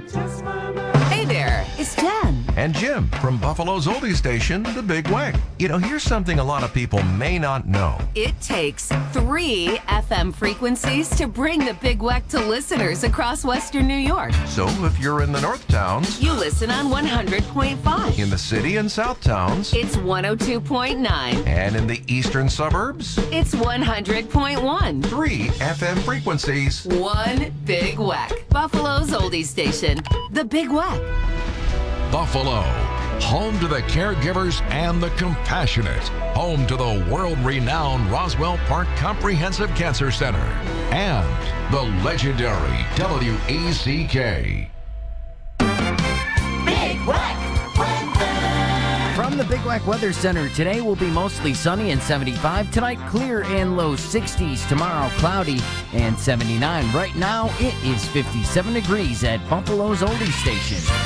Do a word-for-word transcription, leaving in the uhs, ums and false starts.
Hey there, it's Jen. And Jim from Buffalo's oldie station, The Big Weck. You know, here's something a lot of people may not know. It takes three F M frequencies to bring The Big Weck to listeners across Western New York. So if you're in the North Towns, You listen on one hundred point five. in the city and South Towns, It's one oh two point nine. and in the eastern suburbs, It's one hundred point one. three F M frequencies. One Big Weck. Buffalo's oldie station, The Big Weck. Buffalo, home to the caregivers and the compassionate, home to the world-renowned Roswell Park Comprehensive Cancer Center, and the legendary W E C K. Big Weck weather. From the Big Weck Weather Center, today will be mostly sunny and seventy-five. Tonight, clear and low sixties. Tomorrow, cloudy and seventy-nine. Right now, it is fifty-seven degrees at Buffalo's oldie station.